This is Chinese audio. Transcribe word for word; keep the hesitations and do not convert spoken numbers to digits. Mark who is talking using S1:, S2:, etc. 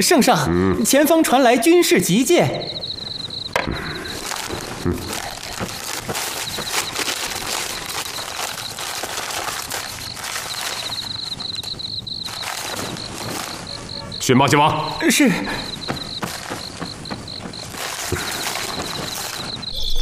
S1: 圣上，嗯、前方传来军事急件。嗯嗯
S2: 驯马前往。
S1: 是。